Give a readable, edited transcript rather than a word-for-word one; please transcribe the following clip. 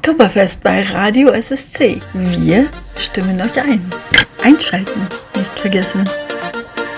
Oktoberfest bei Radio SSC. Wir stimmen euch ein. Einschalten, nicht vergessen.